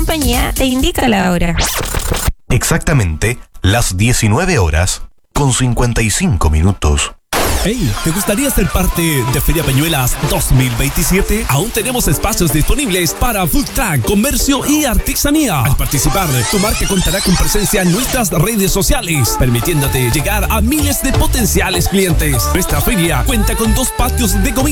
compañía te indica la hora. Exactamente las 19 horas con 55 minutos. Hey, ¿te gustaría ser parte de Feria Peñuelas 2027? Aún tenemos espacios disponibles para food truck, comercio y artesanía. Al participar, tu marca contará con presencia en nuestras redes sociales, permitiéndote llegar a miles de potenciales clientes. Nuestra feria cuenta con 2 patios de comida